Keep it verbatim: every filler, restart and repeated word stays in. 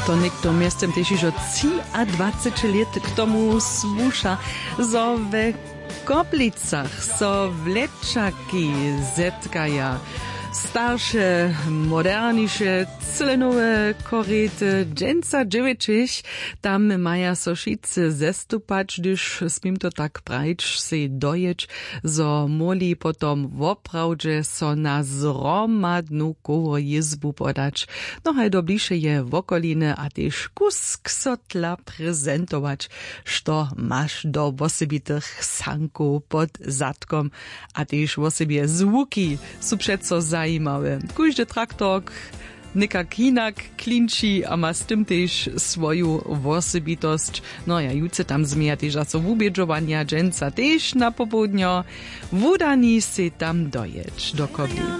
to niekto miestem też już od dwadzieścia lat k tomu słusza, zo we Koplicach so wleczaki zetkaja. Starsze, modernisze, cylenowe koryty, dżęca dziewięćich, tam maja so wszyscy zestupać, gdyż smim to tak prajć, se dojeć, zo moli potom woprawdzie so na zromadnu koło jizbu podać. No haj do bliższe wokoliny, a też kus ksotla prezentować, što masz do osobitych sanków pod zadkom, a też osobie zvuki su przeco za zajímavé. Kúždy traktor nekak inak klinčí a má s tým tiež svoju osobitosť. No ja juce tam zmija tiež a so vubědžovania dženca tiež na popodňo. Vudaní si tam doječ do Koblic.